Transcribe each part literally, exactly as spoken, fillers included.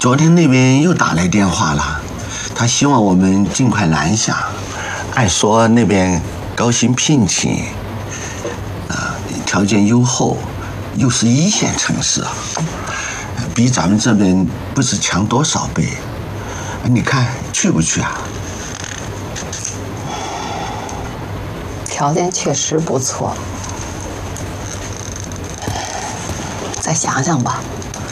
昨天那边又打来电话了，他希望我们尽快南下。按说那边高薪聘请，啊，条件优厚，又是一线城市啊，比咱们这边不知强多少倍。你看去不去啊？ 条件确实不错，再想想吧。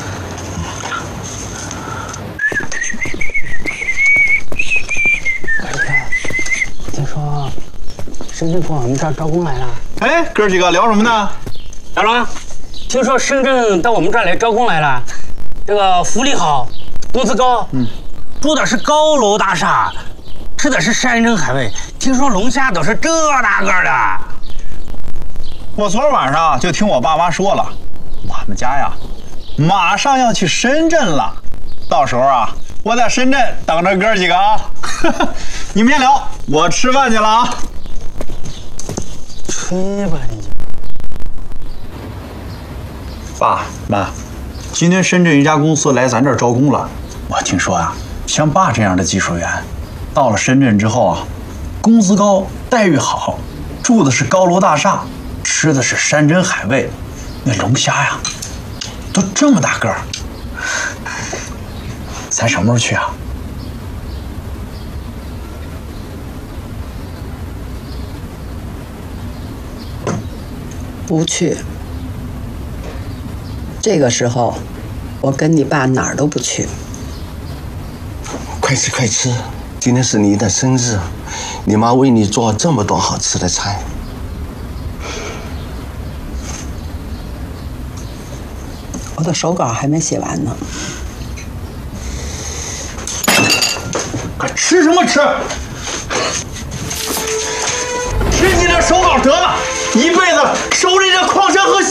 听说深圳过我们这儿招工来了。 哎，哥几个聊什么呢？ 大龙，听说深圳到我们这儿来招工来了，这个福利好，工资高，嗯，住的是高楼大厦，吃的是山珍海味，听说龙虾都是这大个的。 我昨儿晚上就听我爸妈说了，我们家呀，马上要去深圳了，到时候啊，我在深圳等着哥几个啊。你们先聊，我吃饭去了啊。 吹吧你！ 爸妈，今天深圳一家公司来咱这儿招工了。我听说啊，像爸这样的技术员，到了深圳之后啊，工资高，待遇好，住的是高楼大厦，吃的是山珍海味，那龙虾呀，都这么大个儿。咱什么时候去啊？ 不去。这个时候，我跟你爸哪儿都不去。 快吃快吃，今天是你的生日，你妈为你做这么多好吃的菜。 我的手稿还没写完呢。 还吃什么吃？吃你的手稿得了，一辈子守着这矿山和。